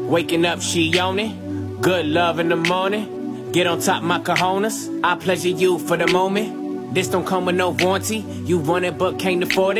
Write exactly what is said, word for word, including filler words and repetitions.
Waking up, she on it. Good love in the morning. Get on top my cojones. I pleasure you for the moment. This don't come with no warranty. You want it but can't afford it.